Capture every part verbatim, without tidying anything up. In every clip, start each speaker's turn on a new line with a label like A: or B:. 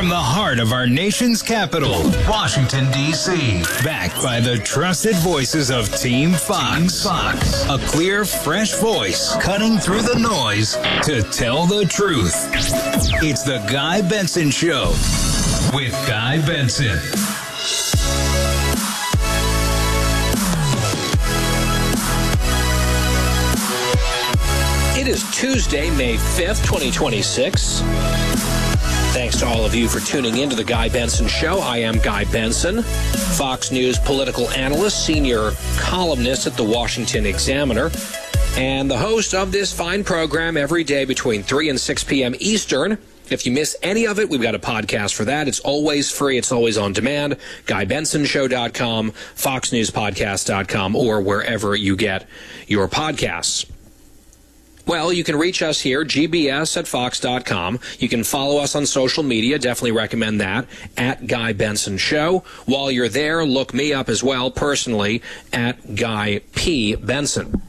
A: From the heart of our nation's capital, Washington, D C Backed by the trusted voices of Team Fox. Team Fox. A clear, fresh voice cutting through the noise to tell the truth. It's the Guy Benson Show with Guy Benson.
B: It is Tuesday, May fifth, twenty twenty-six. Thanks to all of you for tuning in to the Guy Benson Show. I am Guy Benson, Fox News political analyst, senior columnist at the Washington Examiner, and the host of this fine program every day between three and six p.m. Eastern. If you miss any of it, we've got a podcast for that. It's always free. It's always on demand. Guy Benson Show dot com, Fox News Podcast dot com, or wherever you get your podcasts. Well, you can reach us here, G B S at Fox dot com. You can follow us on social media. Definitely recommend that, at Guy Benson Show. While you're there, look me up as well, personally, at Guy P. Benson.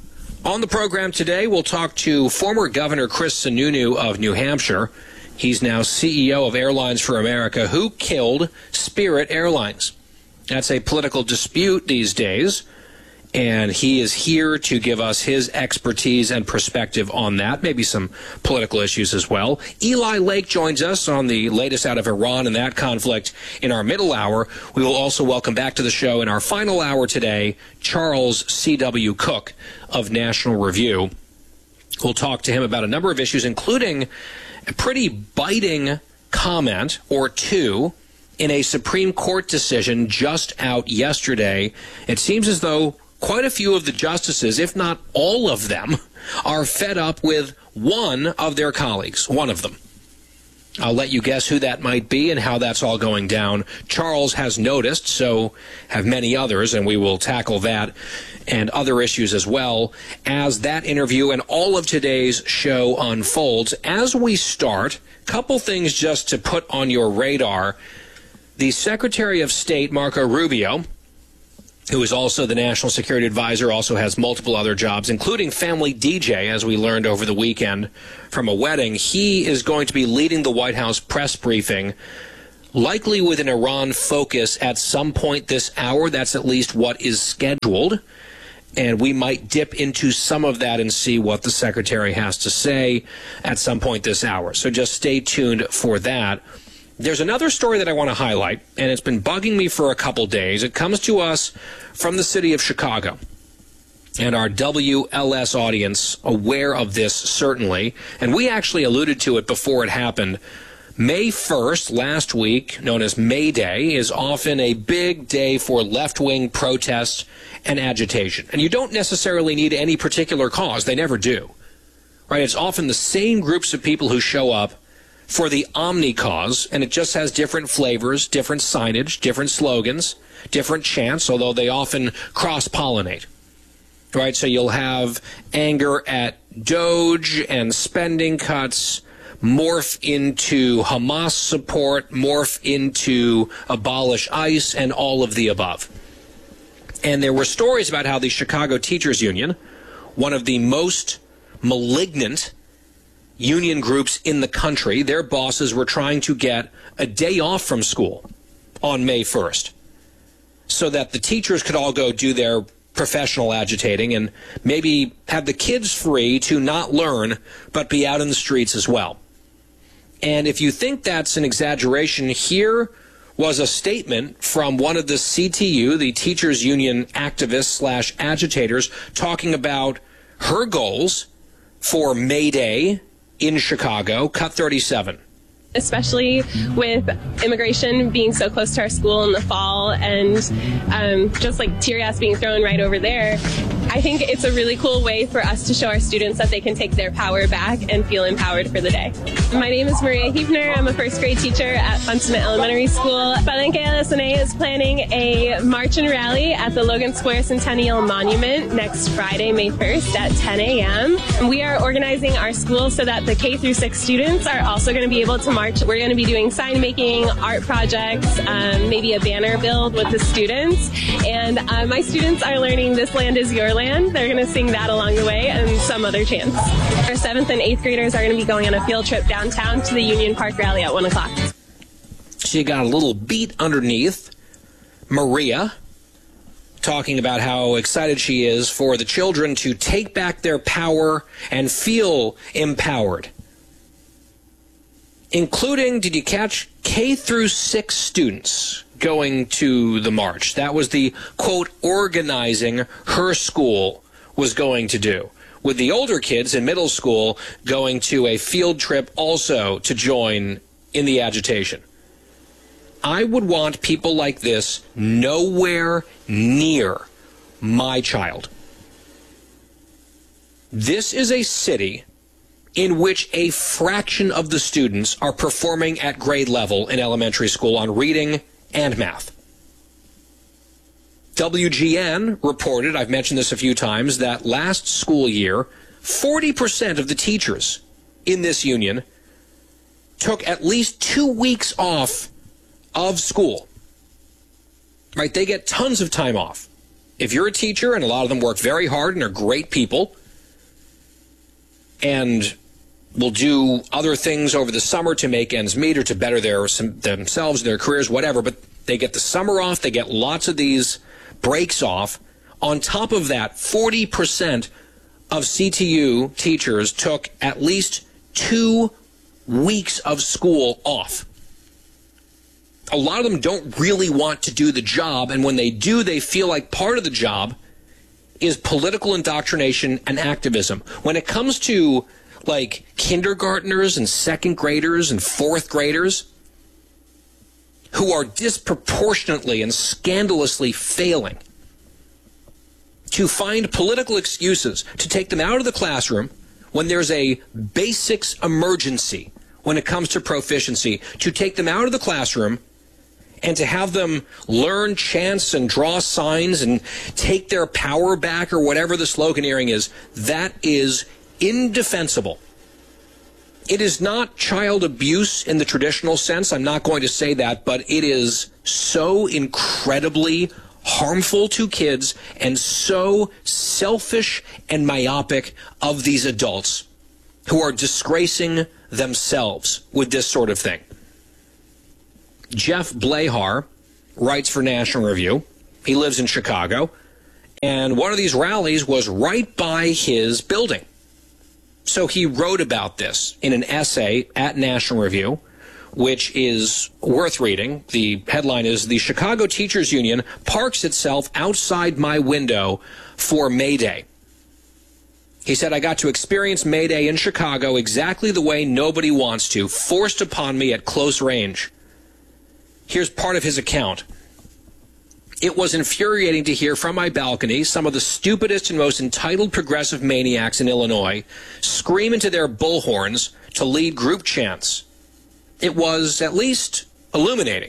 B: On the program today, we'll talk to former Governor Chris Sununu of New Hampshire. He's now C E O of Airlines for America, who killed Spirit Airlines. That's a political dispute these days, and he is here to give us his expertise and perspective on that, maybe some political issues as well. Eli Lake joins us on the latest out of Iran and that conflict in our middle hour. We will also welcome back to the show in our final hour today, Charles C W. Cook of National Review. We'll talk to him about a number of issues, including a pretty biting comment or two in a Supreme Court decision just out yesterday. It seems as though quite a few of the justices, if not all of them, are fed up with one of their colleagues, one of them. I'll let you guess who that might be and how that's all going down. Charles has noticed, so have many others, and we will tackle that and other issues as well as that interview and all of today's show unfolds. As we start, a couple things just to put on your radar. The Secretary of State, Marco Rubio, who is also the National Security Advisor, also has multiple other jobs, including family D J, as we learned over the weekend from a wedding. He is going to be leading the White House press briefing, likely with an Iran focus at some point this hour. That's at least what is scheduled. And we might dip into some of that and see what the Secretary has to say at some point this hour. So just stay tuned for that. There's another story that I want to highlight, and it's been bugging me for a couple days. It comes to us from the city of Chicago, and our W L S audience aware of this, certainly, and we actually alluded to it before it happened. May first, last week, known as May Day, is often a big day for left-wing protest and agitation, and you don't necessarily need any particular cause. They never do, right? It's often the same groups of people who show up for the Omni cause, and it just has different flavors, different signage, different slogans, different chants, although they often cross-pollinate, right? So you'll have anger at Doge and spending cuts morph into Hamas support, morph into abolish ICE, and all of the above. And there were stories about how the Chicago Teachers Union, one of the most malignant union groups in the country, their bosses were trying to get a day off from school on May first so that the teachers could all go do their professional agitating and maybe have the kids free to not learn but be out in the streets as well. And if you think that's an exaggeration, here was a statement from one of the C T U, the Teachers Union activists slash agitators, talking about her goals for May Day in Chicago. Cut thirty-seven.
C: Especially with immigration being so close to our school in the fall and um, just like tear gas being thrown right over there, I think it's a really cool way for us to show our students that they can take their power back and feel empowered for the day. My name is Maria Huebner. I'm a first grade teacher at Funston Elementary School. Palenque L S N A is planning a march and rally at the Logan Square Centennial Monument next Friday, May first at ten a.m. We are organizing our school so that the K through six students are also going to be able to march. We're going to be doing sign making, art projects, um, maybe a banner build with the students. And uh, my students are learning This Land Is Your Land. They're going to sing that along the way and some other chants. Our seventh and eighth graders are going to be going on a field trip downtown to the Union Park rally at one o'clock.
B: She got a little beat underneath. Maria, talking about how excited she is for the children to take back their power and feel empowered. Including, did you catch, K through six students going to the march. That was the, quote, organizing her school was going to do. With the older kids in middle school going to a field trip also to join in the agitation. I would want people like this nowhere near my child. This is a city in which a fraction of the students are performing at grade level in elementary school on reading and math. W G N reported, I've mentioned this a few times, that last school year, forty percent of the teachers in this union took at least two weeks off of school. Right? They get tons of time off. If you're a teacher, and a lot of them work very hard and are great people, and will do other things over the summer to make ends meet or to better their themselves, their careers, whatever, but they get the summer off, they get lots of these breaks off. On top of that, forty percent of C T U teachers took at least two weeks of school off. A lot of them don't really want to do the job, and when they do, they feel like part of the job is political indoctrination and activism. When it comes to like kindergartners and second graders and fourth graders who are disproportionately and scandalously failing to find political excuses to take them out of the classroom when there's a basics emergency when it comes to proficiency, to take them out of the classroom and to have them learn chants and draw signs and take their power back or whatever the sloganeering is, that is indefensible. It is not child abuse in the traditional sense. I'm not going to say that, but it is so incredibly harmful to kids and so selfish and myopic of these adults who are disgracing themselves with this sort of thing. Jeff Blahar writes for National Review. He lives in Chicago, and one of these rallies was right by his building. So he wrote about this in an essay at National Review, which is worth reading. The headline is, "The Chicago Teachers Union parks itself outside my window for May Day." He said, "I got to experience May Day in Chicago exactly the way nobody wants to, forced upon me at close range." Here's part of his account. "It was infuriating to hear from my balcony some of the stupidest and most entitled progressive maniacs in Illinois scream into their bullhorns to lead group chants. It was at least illuminating.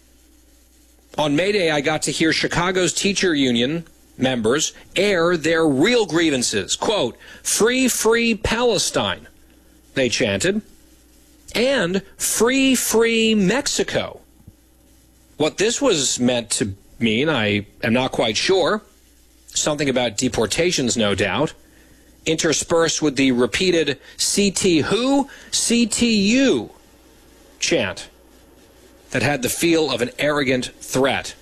B: On May Day, I got to hear Chicago's teacher union members air their real grievances. Quote, 'Free, free Palestine,' they chanted, and 'Free, free Mexico.' What this was meant to mean, I am not quite sure. Something about deportations, no doubt, interspersed with the repeated C T who, C T U chant that had the feel of an arrogant threat.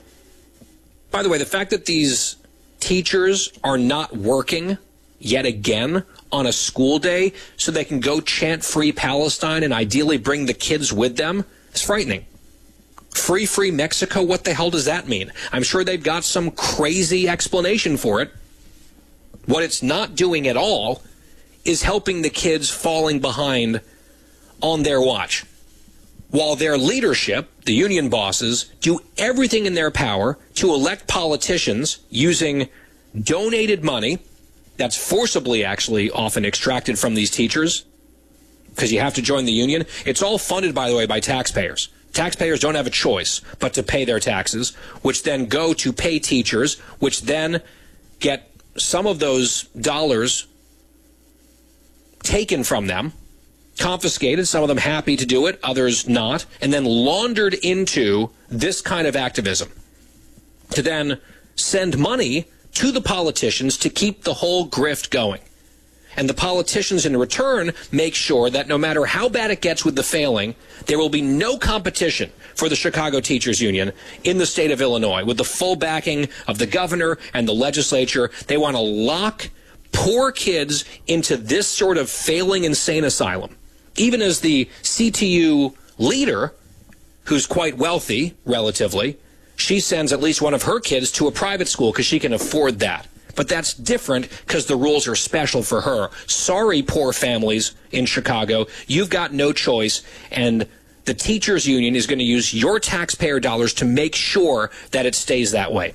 B: By the way, the fact that these teachers are not working yet again on a school day so they can go chant Free Palestine and ideally bring the kids with them is frightening. Free, free Mexico, what the hell does that mean? I'm sure they've got some crazy explanation for it. What it's not doing at all is helping the kids falling behind on their watch. While their leadership, the union bosses, do everything in their power to elect politicians using donated money that's forcibly actually often extracted from these teachers because you have to join the union. It's all funded, by the way, by taxpayers. Taxpayers don't have a choice but to pay their taxes, which then go to pay teachers, which then get some of those dollars taken from them, confiscated, some of them happy to do it, others not, and then laundered into this kind of activism to then send money to the politicians to keep the whole grift going. And the politicians in return make sure that no matter how bad it gets with the failing, there will be no competition for the Chicago Teachers Union in the state of Illinois. With the full backing of the governor and the legislature, they want to lock poor kids into this sort of failing insane asylum. Even as the C T U leader, who's quite wealthy, relatively, she sends at least one of her kids to a private school because she can afford that. But that's different because the rules are special for her. Sorry, poor families in Chicago. You've got no choice, and the teachers union is going to use your taxpayer dollars to make sure that it stays that way.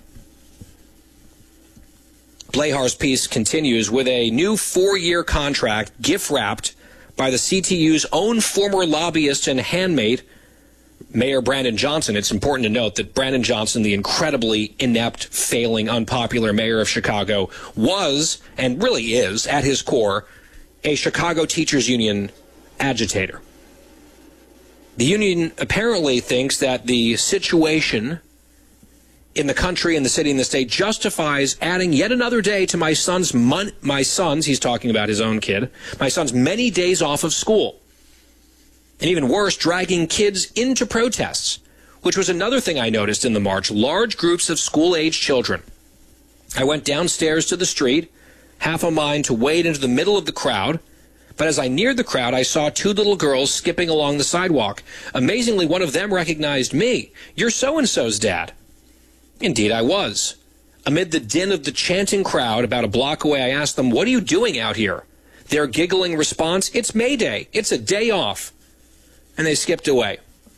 B: Blehar's piece continues with a new four-year contract gift-wrapped by the C T U's own former lobbyist and handmaid, Mayor Brandon Johnson. It's important to note that Brandon Johnson, the incredibly inept, failing, unpopular mayor of Chicago, was, and really is, at his core, a Chicago Teachers Union agitator. The union apparently thinks that the situation in the country, in the city, in the state justifies adding yet another day to my son's, mon- my son's, he's talking about his own kid, my son's many days off of school. And even worse, dragging kids into protests, which was another thing I noticed in the march. Large groups of school-age children. I went downstairs to the street, half a mind to wade into the middle of the crowd, but as I neared the crowd, I saw two little girls skipping along the sidewalk. Amazingly, one of them recognized me. "You're so-and-so's dad." Indeed, I was. Amid the din of the chanting crowd about a block away, I asked them, "What are you doing out here?" Their giggling response, "It's May Day. It's a day off." And they skipped away.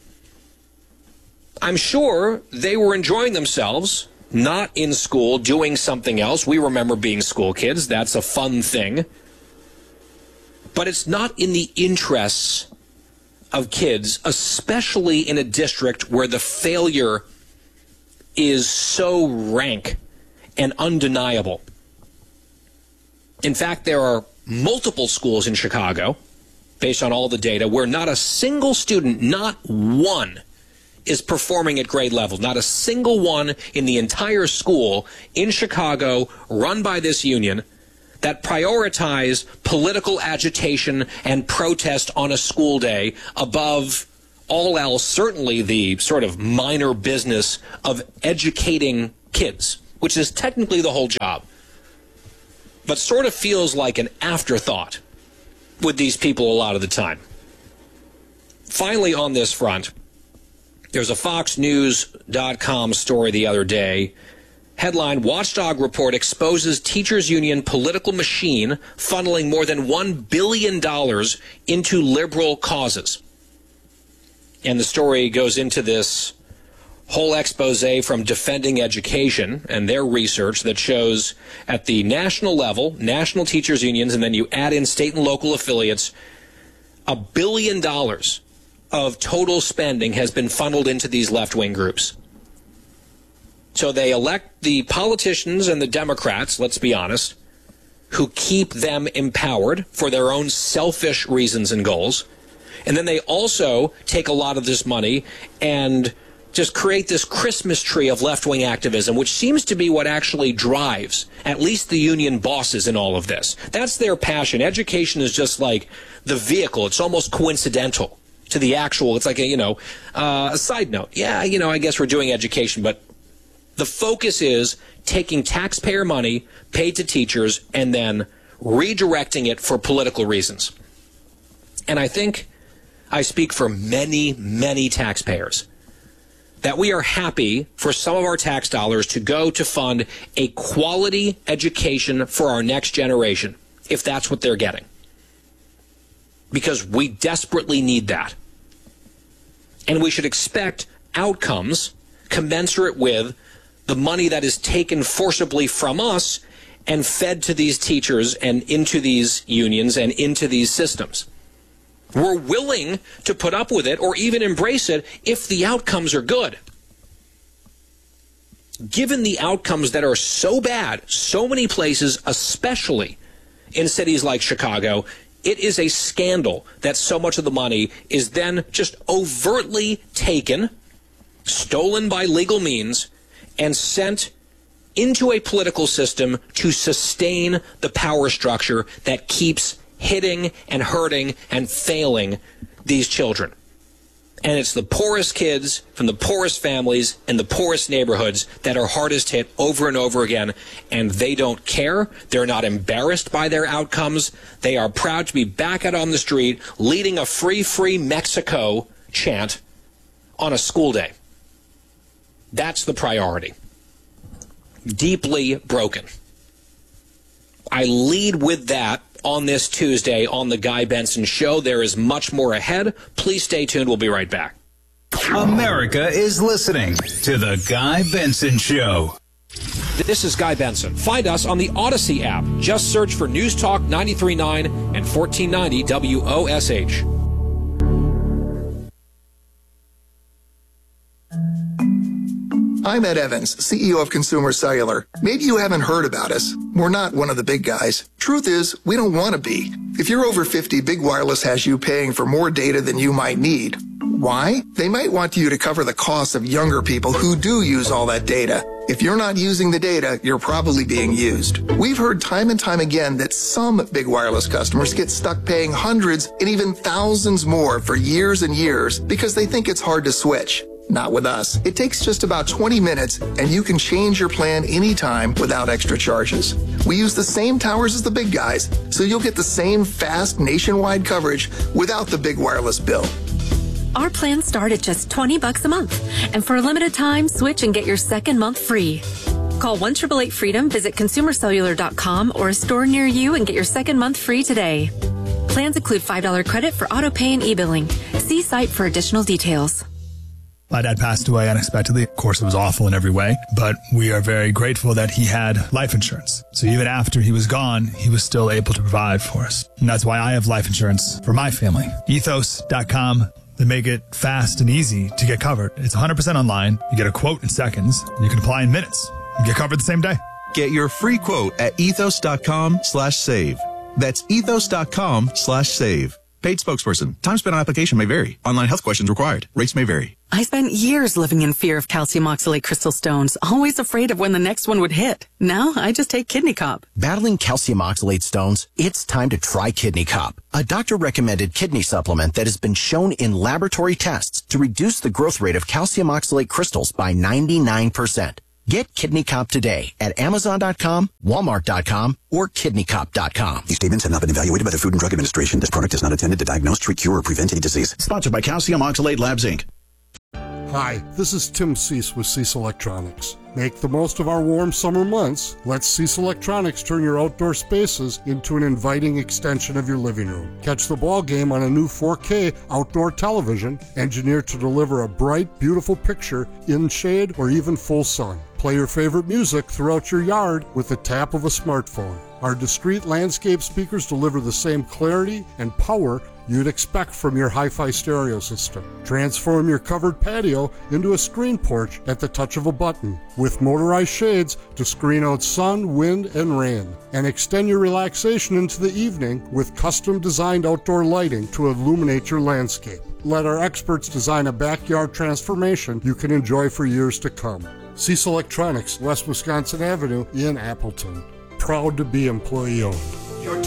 B: I'm sure they were enjoying themselves, not in school, doing something else. We remember being school kids. That's a fun thing. But it's not in the interests of kids, especially in a district where the failure is so rank and undeniable. In fact, there are multiple schools in Chicago, based on all the data, where not a single student, not one, is performing at grade level. Not a single one in the entire school in Chicago, run by this union, that prioritize political agitation and protest on a school day above all else, certainly the sort of minor business of educating kids, which is technically the whole job, but sort of feels like an afterthought with these people a lot of the time. Finally, on this front, there's a Fox News dot com story the other day. Headline, Watchdog Report exposes teachers union political machine funneling more than one billion dollars into liberal causes. And the story goes into this whole expose from Defending Education and their research that shows at the national level, national teachers unions, and then you add in state and local affiliates, a billion dollars of total spending has been funneled into these left-wing groups. So they elect the politicians and the Democrats, let's be honest, who keep them empowered for their own selfish reasons and goals. And then they also take a lot of this money and just create this Christmas tree of left-wing activism, which seems to be what actually drives at least the union bosses in all of this. That's their passion. Education is just like the vehicle. It's almost coincidental to the actual. It's like a, you know, uh, a side note. Yeah, you know, I guess we're doing education, but the focus is taking taxpayer money paid to teachers and then redirecting it for political reasons. And I think I speak for many, many taxpayers that we are happy for some of our tax dollars to go to fund a quality education for our next generation, if that's what they're getting. Because we desperately need that. And we should expect outcomes commensurate with the money that is taken forcibly from us and fed to these teachers and into these unions and into these systems. We're willing to put up with it or even embrace it if the outcomes are good. Given the outcomes that are so bad, so many places, especially in cities like Chicago, it is a scandal that so much of the money is then just overtly taken, stolen by legal means, and sent into a political system to sustain the power structure that keeps hitting and hurting and failing these children. And it's the poorest kids from the poorest families in the poorest neighborhoods that are hardest hit over and over again. And they don't care. They're not embarrassed by their outcomes. They are proud to be back out on the street leading a free, free Mexico chant on a school day. That's the priority. Deeply broken. I lead with that on this Tuesday on the Guy Benson Show. There is much more ahead. Please stay tuned. We'll be right back.
A: America is listening to the Guy Benson Show.
B: This is Guy Benson. Find us on the Odyssey app. Just search for News Talk ninety-three point nine and fourteen ninety W O S H.
D: I'm Ed Evans, C E O of Consumer Cellular. Maybe you haven't heard about us. We're not one of the big guys. Truth is, we don't want to be. If you're over fifty, Big Wireless has you paying for more data than you might need. Why? They might want you to cover the costs of younger people who do use all that data. If you're not using the data, you're probably being used. We've heard time and time again that some Big Wireless customers get stuck paying hundreds and even thousands more for years and years because they think it's hard to switch. Not with us. It takes just about twenty minutes and you can change your plan anytime without extra charges. We use the same towers as the big guys, so you'll get the same fast nationwide coverage without the big wireless bill.
E: Our plans start at just twenty bucks a month. And for a limited time, switch and get your second month free. Call one eight eight eight freedom, visit consumer cellular dot com or a store near you and get your second month free today. Plans include five dollars credit for auto pay and e-billing. See site for additional details.
F: My dad passed away unexpectedly. Of course, it was awful in every way, but we are very grateful that he had life insurance. So even after he was gone, he was still able to provide for us. And that's why I have life insurance for my family. ethos dot com. They make it fast and easy to get covered. It's one hundred percent online. You get a quote in seconds, and you can apply in minutes. You get covered the same day.
G: Get your free quote at ethos dot com slash save. That's ethos dot com slash save. Paid spokesperson. Time spent on application may vary. Online health questions required. Rates may vary.
H: I spent years living in fear of calcium oxalate crystal stones, always afraid of when the next one would hit. Now I just take Kidney Cop.
I: Battling calcium oxalate stones? It's time to try Kidney Cop, a doctor-recommended kidney supplement that has been shown in laboratory tests to reduce the growth rate of calcium oxalate crystals by ninety-nine percent. Get Kidney Cop today at amazon dot com, walmart dot com, or kidney cop dot com.
J: These statements have not been evaluated by the Food and Drug Administration. This product is not intended to diagnose, treat, cure, or prevent any disease.
K: Sponsored by Calcium Oxalate Labs, Incorporated.
L: Hi, this is Tim Cease with Cease Electronics. Make the most of our warm summer months. Let Cease Electronics turn your outdoor spaces into an inviting extension of your living room. Catch the ball game on a new four K outdoor television, engineered to deliver a bright, beautiful picture in shade or even full sun. Play your favorite music throughout your yard with the tap of a smartphone. Our discreet landscape speakers deliver the same clarity and power you'd expect from your hi-fi stereo system. Transform your covered patio into a screen porch at the touch of a button, with motorized shades to screen out sun, wind, and rain. And extend your relaxation into the evening with custom-designed outdoor lighting to illuminate your landscape. Let our experts design a backyard transformation you can enjoy for years to come. Cease Electronics, West Wisconsin Avenue in Appleton. Proud to be employee-owned.